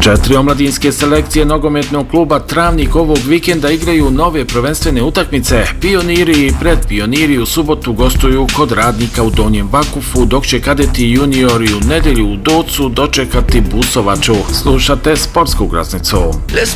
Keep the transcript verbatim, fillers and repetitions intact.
Četiri omladinske selekcije nogometnog kluba Travnik ovog vikenda igraju nove prvenstvene utakmice. Pioniri i predpioniri u subotu gostuju kod Radnika u Donjem Vakufu, dok će kadeti i juniori u nedjelju u Docu dočekati Busovaču. Slušate Sportsku glasnicu.